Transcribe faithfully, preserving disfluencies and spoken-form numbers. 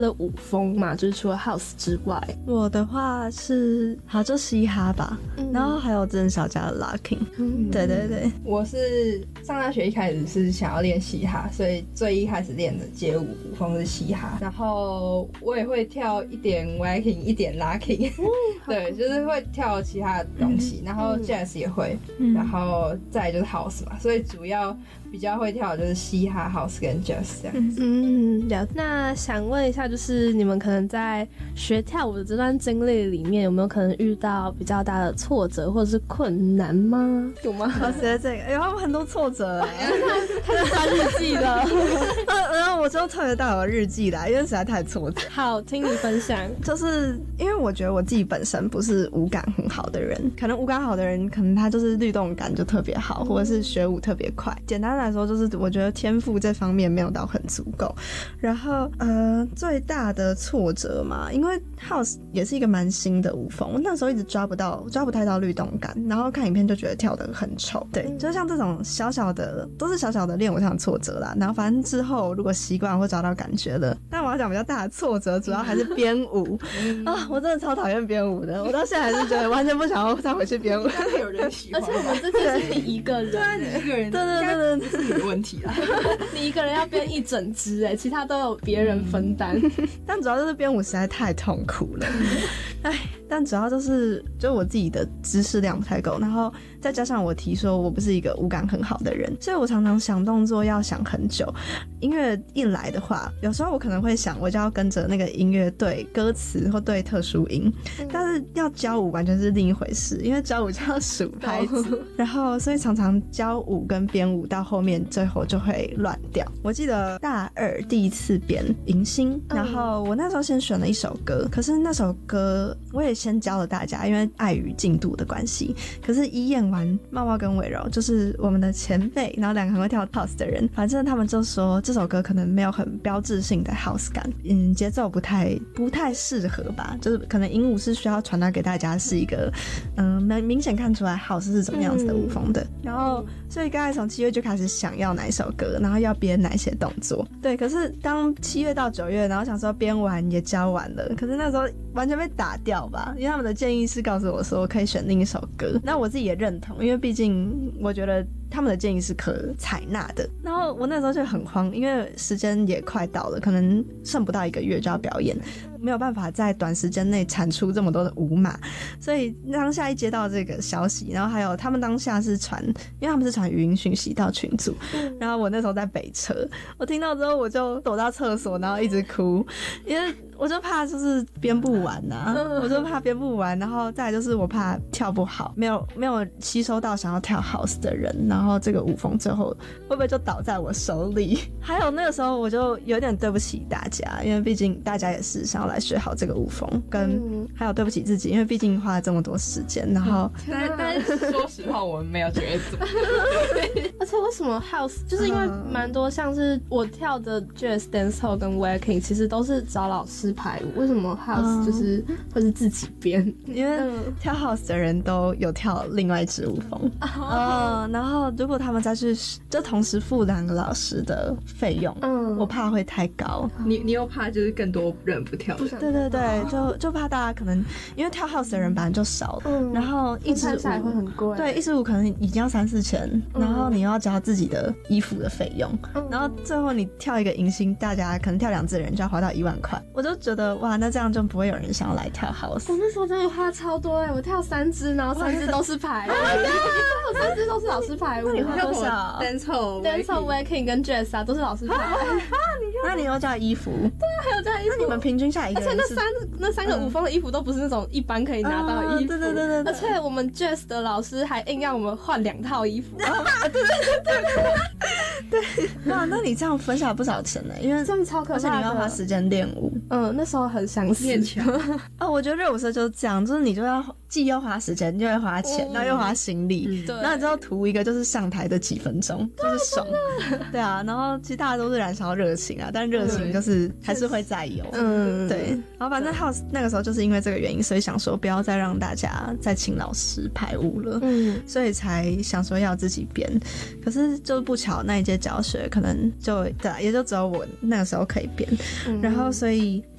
的舞风嘛，就是除了 house 之外。 我的话是好就嘻哈吧、嗯、然后还有真小家的 locking、嗯、对对对。 我是上大学一开始是想要练嘻哈，所以最一开始练的街舞舞风是嘻哈，然后我也会跳一点 waacking 一点 locking、嗯、对，就是会跳其他的东西、嗯、然后 jazz 也会、嗯、然后再来就是 house 嘛，所以主要比较会跳的就是嘻哈 house 跟 jazz 这样子。 嗯，了解。那想问一下，就是你们可能在学跳舞的这段经历里面，有没有可能遇到比较大的挫折或者是困难吗？有吗？ 我觉得这个有很多挫折哎、欸， 开始翻日记了。 然后我就特别带我的日记来，因为实在太挫折。 好，听你分享。 就是因为我觉得我自己本身不是舞感很好的人，可能舞感好的人，可能他就是律动感就特别好，或者是学舞特别快。简单来说，就是我觉得天赋这方面没有到很足够。然后呃，最大的挫折嘛，因为 house 也是一个蛮新的舞风，我那时候一直抓不到，抓不太到律动感，然后看影片就觉得跳得很丑。对，就是像这种小小的，都是小小的练舞上的挫折啦。然后反正之后如果习惯或找到感觉了，但我要讲比较大的挫折，主要还是编舞啊，我真的超讨厌编舞的，我到现在还是觉得完全不想要再回去编舞。 但是有人喜欢， 而且我们这次是你一个人， 对啊，你一个人， 对对对对， 是你的问题啦。 你一个人要编一整支哎，其他都有别人分担。 但主要就是编舞实在太痛苦了，哎，但主要就是就我自己的知识量不太够，然后再加上我提说我不是一个舞感很好的人，所以我常常想动作要想很久。音乐一来的话，有时候我可能会想我就要跟着那个音乐对歌词或对特殊音，但是要教舞完全是另一回事，因为教舞就要数拍子，然后所以常常教舞跟编舞到后面最后就会乱掉。我记得大二第一次编迎新，然后我那时候先选了一首歌，可是那首歌我也先教了大家，因为碍于进度的关系。可是一验完，茂茂跟伟柔就是我们的前辈，然后两个很会跳 house 的人，反正他们就说这首歌可能没有很标志性的 house 感，嗯，节奏不太不太适合吧，就是可能银舞是需要传达给大家是一个嗯能明显看出来 house 是怎么样子的舞风的、嗯、然后所以刚才从七月就开始想要哪一首歌，然后要编哪些动作。对，可是当七月到九月，然后想说编完也教完了，可是那时候完全被打掉吧，因为他们的建议是告诉我说我可以选另一首歌，那我自己也认同，因为毕竟我觉得他们的建议是可采纳的。然后我那时候就很慌，因为时间也快到了，可能剩不到一个月就要表演，没有办法在短时间内产出这么多的舞码，所以当下一接到这个消息，然后还有他们当下是传，因为他们是传语音讯息到群组，然后我那时候在北车，我听到之后我就躲到厕所，然后一直哭，因为我就怕就是编不完啊，我就怕编不完，然后再来就是我怕跳不好，没有没有吸收到想要跳 house 的人，然后这个舞风最后会不会就倒在我手里。还有那个时候我就有点对不起大家，因为毕竟大家也是想要来学好这个舞风，跟还有对不起自己，因为毕竟花了这么多时间，然后但但是说实话我们没有觉得怎么而且为什么 house 就是因为蛮多像是我跳的 jazz dancehall 跟 waacking 其实都是找老师排舞，为什么 house 就是会是自己编？ 因为跳 house 的人都有跳另外一支舞风哦、嗯，然后如果他们再去就同时付两个老师的费用，嗯，我怕会太高。 你你又怕就是更多人不跳的， 对对对，就就怕大家可能因为跳 house 的人本来就少，嗯，然后一支舞会很贵， 对，一支舞可能已经要三四千，嗯、然后你又要交自己的衣服的费用，嗯、然后最后你跳一个迎新，大家可能跳两支的人就要花到一万块，我就觉得哇，那这样就不会有人想要来跳 house。 我那时候真的花超多哎、欸，我跳三支，然后三支都是排舞，我三支都是老师排舞。 那你花多少 ？dancehall、 dancehall、waacking 跟 jazz 啊，都是老师排。啊， 那你又加衣服？ 对啊，还有加衣服。 那你们平均下一个人是？ 而且那三那三个舞风的衣服都不是那种一般可以拿到的衣服。 对对对对对。 而且我们 jazz 的老师还硬要我们换两套衣服。 对对对对对。哇，那你这样分下不少钱呢？因为真的超可怕的。 而且你要花时间练舞。 嗯，那时候很想死。 练强。 啊，我觉得热舞社就是这样，就是你就要既要花时间，又要花钱，然后又花心力。对。然后你知道图一个就是上台的几分钟，就是爽。对啊，然后其实大家都是燃烧热情啊，但热情就是还是会再有。嗯，对。然后反正 House 那个时候就是因为这个原因，所以想说不要再让大家再请老师排舞了，嗯，所以才想说要自己编。可是就是不巧那一届教学可能就对啊，也就只有我那个时候可以编，嗯，然后所以